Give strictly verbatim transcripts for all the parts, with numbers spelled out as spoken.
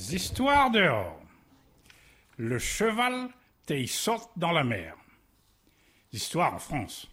Histoires dehors. Le cheval t'y saute dans la mer. Histoire en France.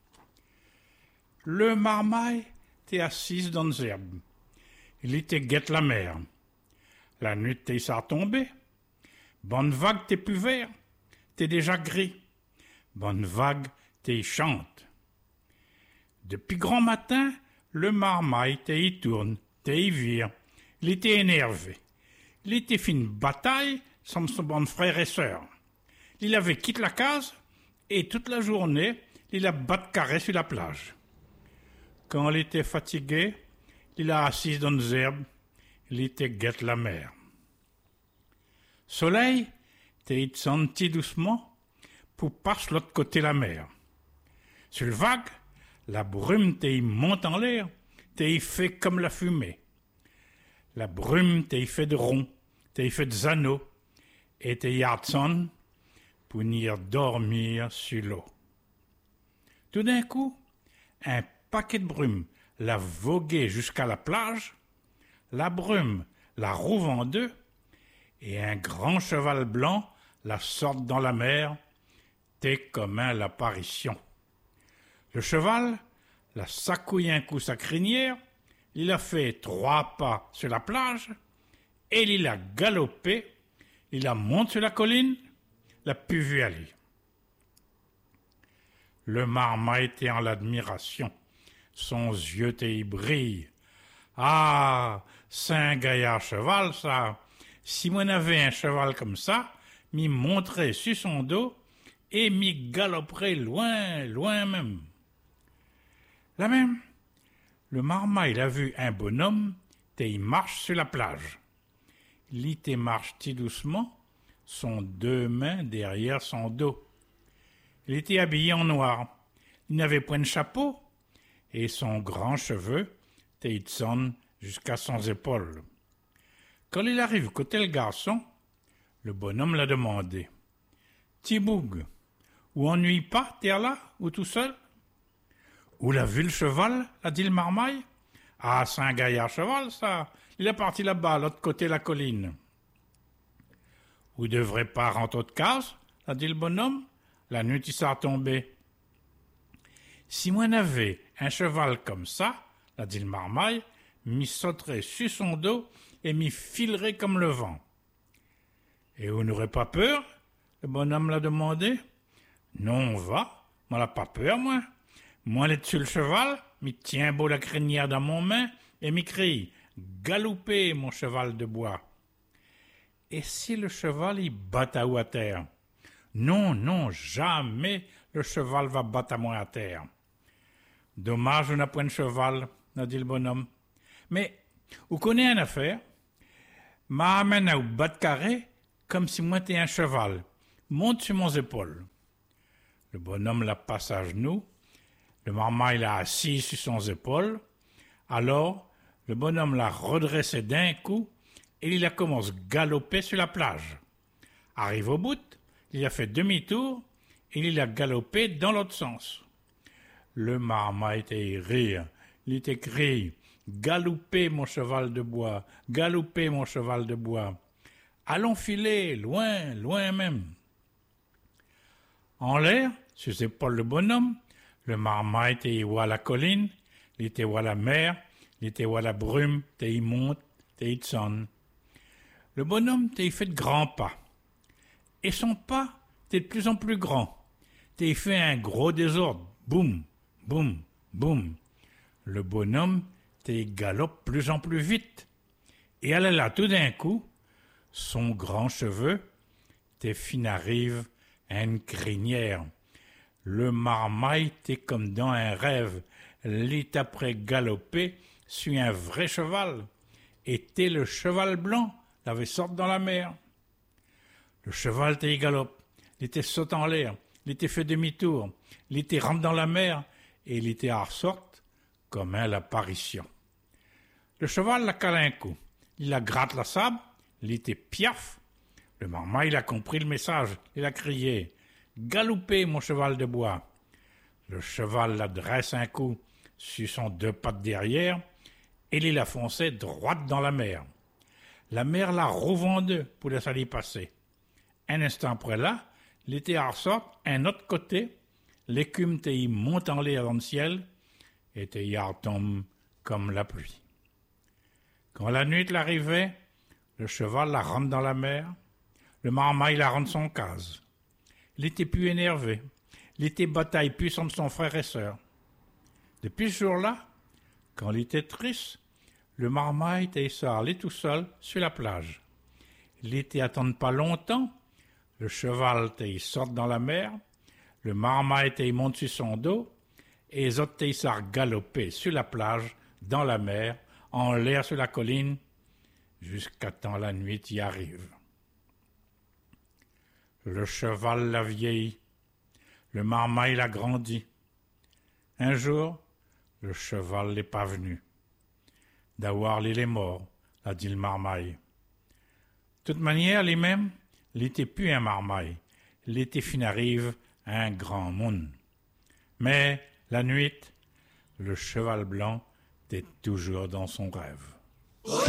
Le marmaille t'est assise dans les herbes. Il était guette la mer. La nuit t'es ça tombé. Bonne vague t'es plus vert. T'es déjà gris. Bonne vague t'es chante. Depuis grand matin, le marmaille t'y y tourne, t'y y vire. Il était énervé. Il était fait une bataille sans son bon frère et sœur. Il avait quitté la case et toute la journée, il a battu carré sur la plage. Quand il était fatigué, il a assis dans les herbes, il était guette la mer. Soleil, t'es senti doucement pour passer l'autre côté la mer. Sur le vague, la brume t'es monte en l'air, t'es fait comme la fumée. La brume t'es fait de rond, t'es fait de anneaux, et t'es yardson pour venir dormir sur l'eau. Tout d'un coup, un paquet de brume l'a vogué jusqu'à la plage, la brume la rouve en deux, et un grand cheval blanc la sorte dans la mer, t'es comme un l'apparition. Le cheval la secouille un coup sa crinière, il a fait trois pas sur la plage, et il a galopé, il a monté sur la colline, l'a pu vu aller. Le marmaille était en l'admiration, son yeux y brille. Ah, c'est un gaillard cheval, ça. Si moi n'avais un cheval comme ça, m'y monterait sur son dos et m'y galoperait loin, loin même. Là même, le marmaille a vu un bonhomme, et il marche sur la plage. Il y marche tout doucement, son deux mains derrière son dos. Il était habillé en noir. Il n'avait point de chapeau, et son grand cheveu était sonne jusqu'à son épaule. Quand il arrive côté le garçon, le bonhomme l'a demandé. « Tiboug, ou ennuie pas, t'es là, ou tout seul ?»« Où l'a vu le cheval ?» a dit le marmaille. « Ah, c'est un gaillard cheval, ça. Il est parti là-bas, l'autre côté de la colline. »« Vous devrez pas rentrer de case ?» a dit le bonhomme. « La nuit, il s'est tombé. »« Si moi n'avais un cheval comme ça, a dit le marmaille, m'y sauterait sur son dos et m'y filerait comme le vent. »« Et vous n'aurez pas peur ?» le bonhomme l'a demandé. « Non, on va. Moi, n'a pas peur, moi. Moi, l'être sur le cheval, m'y tient beau la crinière dans mon main et m'y crie « Galoupez, mon cheval de bois !» Et si le cheval y bat à ou à terre? Non, non, jamais le cheval va battre à moi à terre. Dommage, on n'a point de cheval, a dit le bonhomme. Mais, vous connaissez une affaire? M'amène à ou battre carré comme si moi t'es un cheval. Monte sur mon épaule. Le bonhomme l'a passé à genoux. Le marmaille l'a assis sur son épaule. Alors, le bonhomme l'a redressé d'un coup et il a commencé à galoper sur la plage. Arrive au bout, il a fait demi-tour et il a galopé dans l'autre sens. Le marmaille était rire. Il était crié « Galoupez, mon cheval de bois, galoupez, mon cheval de bois. Allons filer, loin, loin même. » En l'air, sur ses épaules le bonhomme, le marmaille était à la colline, il était à la mer, il était à la brume, il monte, il sonne. Le bonhomme était fait de grands pas. Et son pas était de plus en plus grand. Il fait un gros désordre. Boum, boum, boum. Le bonhomme était galope plus en plus vite. Et elle là, tout d'un coup, son grand cheveu était fin arrive à une crinière. Le marmaille était comme dans un rêve. L'est après galopé sur un vrai cheval. Était le cheval blanc, l'avait sorti dans la mer. Le cheval était galope, il était sauté en l'air, il était fait demi-tour, il était rentré dans la mer et il était à ressorte comme un l'apparition. Le cheval l'a calé un coup, il a gratte la sable, il était piaf. Le marmaille il a compris le message, il a crié « Galoupez, mon cheval de bois !» Le cheval la dresse un coup sur son deux pattes derrière et il a foncé droite dans la mer. La mer la rouvre en deux pour laisser aller passer. Un instant après là, l'été ressort un autre côté, l'écume te y monte en l'air dans le ciel, et te y tombe comme la pluie. Quand la nuit l'arrivait, le cheval la rentre dans la mer, le marmaille la rentre son case. Il était plus énervé, il était bataille plus entre son frère et sœur. Depuis ce jour-là, quand il était triste, le marmaille était allé tout seul sur la plage. Il était attendre pas longtemps, le cheval était sorti dans la mer, le marmaille était monte sur son dos, et les autres étaient galopé sur la plage, dans la mer, en l'air sur la colline, jusqu'à temps la nuit y arrive. Le cheval l'a vieilli, le marmaille l'a grandi. Un jour, le cheval n'est pas venu. D'avoir il est mort, a dit le marmaille. De toute manière, lui-même, il n'était plus un marmaille, il était fin arrive à un grand monde. Mais, la nuit, le cheval blanc était toujours dans son rêve.